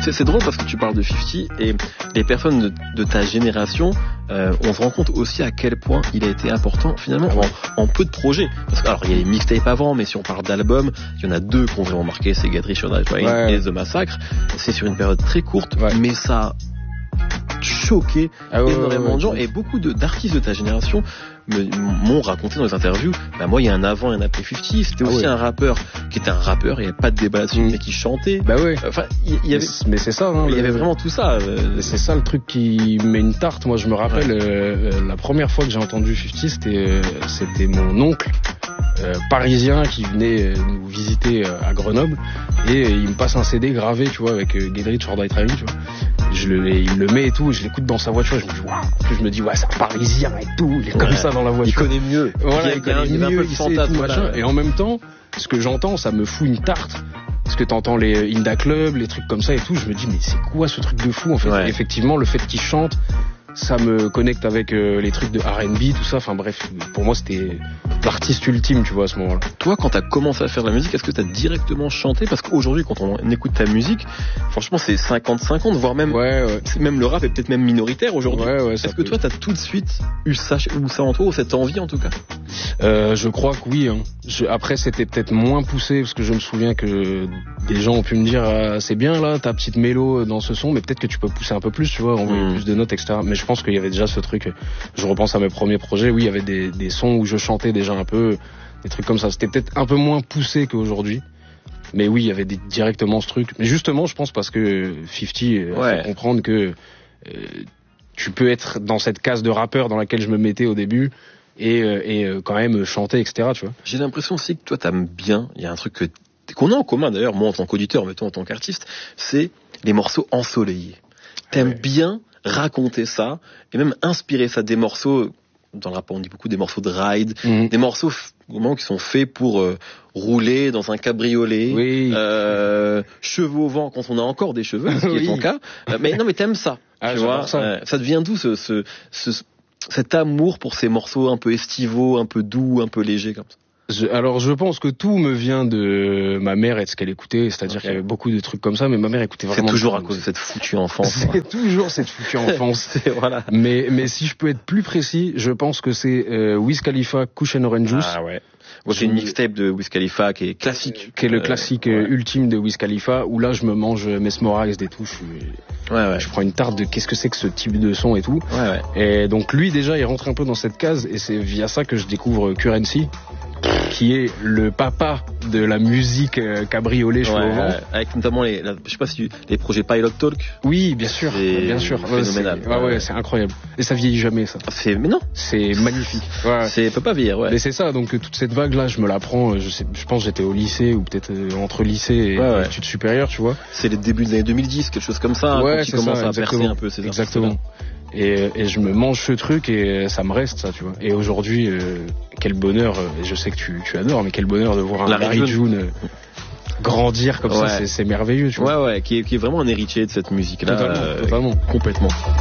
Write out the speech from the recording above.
c'est drôle parce que tu parles de 50 et les personnes de ta génération, on se rend compte aussi à quel point il a été important finalement en peu de projets. Parce que alors il y a les mixtapes avant, mais si on parle d'albums, il y en a 2 qui ont vraiment marqué, c'est Get Rich or Die Trying et The Massacre. C'est sur une période très courte, mais ça a choqué énormément de gens et beaucoup d'artistes de ta génération m'ont raconté dans les interviews, moi il y a un avant et un après 50, c'était aussi un rappeur qui était un rappeur, il n'y avait pas de débat là-dessus, mais qui chantait. Enfin, il y avait, mais c'est ça, hein, il y avait vraiment tout ça. C'est ça le truc qui met une tarte. Moi je me rappelle la première fois que j'ai entendu 50, c'était mon oncle parisien qui venait nous visiter à Grenoble et il me passe un CD gravé, tu vois, avec Get Rich or Die Trying, tu vois. Il le met et tout, je l'écoute dans sa voiture, je me dis waouh, puis je me dis c'est un parisien et tout, il est comme ça dans la voiture. Il connaît mieux. Voilà, il connaît mieux, il sait tout, machin. Et en même temps, ce que j'entends, ça me fout une tarte. Parce que t'entends les Inda Club, les trucs comme ça et tout, je me dis mais c'est quoi ce truc de fou en fait. Et effectivement, le fait qu'il chante, ça me connecte avec les trucs de R&B, tout ça. Enfin bref, pour moi c'était l'artiste ultime, tu vois, à ce moment-là. Toi, quand t'as commencé à faire de la musique, est-ce que t'as directement chanté? Parce qu'aujourd'hui, quand on écoute ta musique, franchement, c'est 50-50, voire même, même le rap est peut-être même minoritaire aujourd'hui. Est-ce que toi, t'as tout de suite eu ça en toi, ou cette envie en tout cas? Je crois que oui. Hein. Après, c'était peut-être moins poussé, parce que je me souviens que des gens ont pu me dire c'est bien là, ta petite mélo dans ce son, mais peut-être que tu peux pousser un peu plus, tu vois, envoyer plus de notes, etc. Mais je pense qu'il y avait déjà ce truc. Je repense à mes premiers projets, oui, il y avait des sons où je chantais déjà un peu, des trucs comme ça. C'était peut-être un peu moins poussé qu'aujourd'hui. Mais oui, il y avait directement ce truc. Mais justement, je pense parce que 50 fait comprendre que tu peux être dans cette case de rappeur dans laquelle je me mettais au début et quand même chanter, etc. Tu vois. J'ai l'impression aussi que toi, t'aimes bien. Il y a un truc qu'on a en commun d'ailleurs, moi en tant qu'auditeur, mais toi en tant qu'artiste, c'est les morceaux ensoleillés. T'aimes bien raconter ça et même inspirer ça, des morceaux. Dans le rap, on dit beaucoup des morceaux de ride, des morceaux qui sont faits pour rouler dans un cabriolet, cheveux au vent quand on a encore des cheveux, ce qui est ton cas. Mais non, mais t'aimes ça, tu vois. Ça devient d'où cet amour pour ces morceaux un peu estivaux, un peu doux, un peu légers comme ça? Alors je pense que tout me vient de ma mère et de ce qu'elle écoutait, c'est-à-dire qu'il y avait beaucoup de trucs comme ça, mais ma mère écoutait vraiment. C'est toujours à cause de cette foutue enfance. C'est toujours cette foutue enfance. Voilà. Mais si je peux être plus précis, je pense que c'est Wiz Khalifa, Kush and Orange Juice. Ah ouais. C'est une mixtape de Wiz Khalifa qui est classique. Qui est le classique ultime de Wiz Khalifa, où là je me mange Mesmerized et tout. Je prends une tarte de qu'est-ce que c'est que ce type de son et tout. Et donc lui déjà il rentre un peu dans cette case et c'est via ça que je découvre Currency, qui est le papa de la musique cabriolet cheveux au vent. Avec notamment je sais pas si les projets Pilot Talk. Oui, bien sûr, bien sûr. Phénoménal. C'est incroyable. Et ça vieillit jamais, ça. Mais non. C'est magnifique. C'est peut pas vieillir, Mais c'est ça, donc toute cette vague là, je me la prends, je pense que j'étais au lycée ou peut-être entre lycée et études supérieures, tu vois. C'est les débuts des années 2010, quelque chose comme ça, qui commence à percer un peu ces artistes. Exactement. Et je me mange ce truc et ça me reste, ça, tu vois. Et aujourd'hui, quel bonheur, je sais que tu adores, mais quel bonheur de voir un Larry June grandir comme ça, c'est merveilleux, tu vois. Qui est vraiment un héritier de cette musique-là. Totalement. Complètement.